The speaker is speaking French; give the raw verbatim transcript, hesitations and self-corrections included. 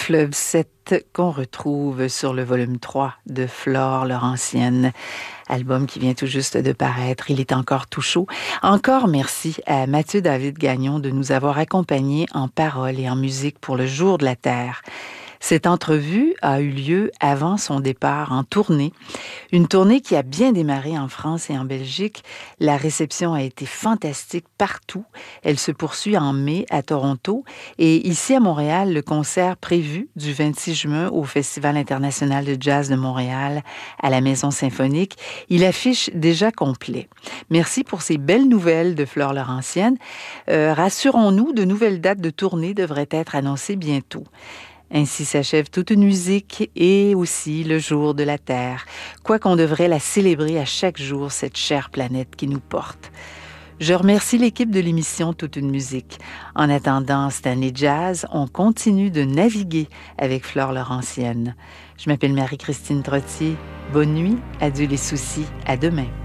Fleuve sept qu'on retrouve sur le volume trois de Flore Laurentienne, album qui vient tout juste de paraître. Il est encore tout chaud. Encore merci à Mathieu David Gagnon de nous avoir accompagnés en paroles et en musique pour le Jour de la Terre. Cette entrevue a eu lieu avant son départ en tournée. Une tournée qui a bien démarré en France et en Belgique. La réception a été fantastique partout. Elle se poursuit en mai à Toronto. Et ici à Montréal, le concert prévu du vingt-six juin au Festival international de jazz de Montréal à la Maison symphonique, il affiche déjà complet. Merci pour ces belles nouvelles de Flore Laurentienne. Euh, rassurons-nous, de nouvelles dates de tournée devraient être annoncées bientôt. Ainsi s'achève toute une musique et aussi le jour de la Terre, quoiqu'on devrait la célébrer à chaque jour, cette chère planète qui nous porte. Je remercie l'équipe de l'émission Toute une musique. En attendant Stanley Jazz, on continue de naviguer avec Flore Laurentienne. Je m'appelle Marie-Christine Trottier. Bonne nuit, adieu les soucis, à demain.